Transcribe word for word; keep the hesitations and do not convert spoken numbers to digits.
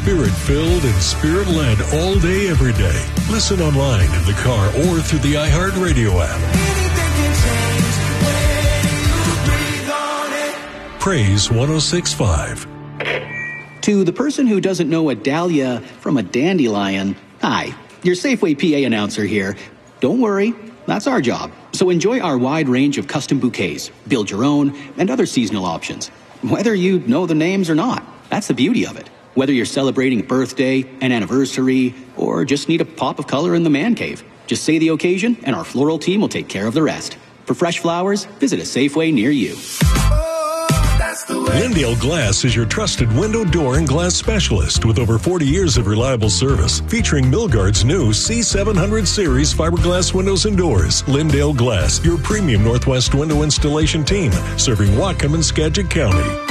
Spirit-filled and spirit-led all day, every day. Listen online, in the car, or through the iHeartRadio app. Praise one oh six point five. To the person who doesn't know a dahlia from a dandelion, hi, your Safeway P A announcer here. Don't worry, that's our job. So enjoy our wide range of custom bouquets, build your own, and other seasonal options. Whether you know the names or not, that's the beauty of it. Whether you're celebrating a birthday, an anniversary, or just need a pop of color in the man cave, just say the occasion and our floral team will take care of the rest. For fresh flowers, visit a Safeway near you. Lindale Glass is your trusted window, door, and glass specialist with over forty years of reliable service. Featuring Milgard's new C seven hundred series fiberglass windows and doors. Lindale Glass, your premium Northwest window installation team, serving Whatcom and Skagit County.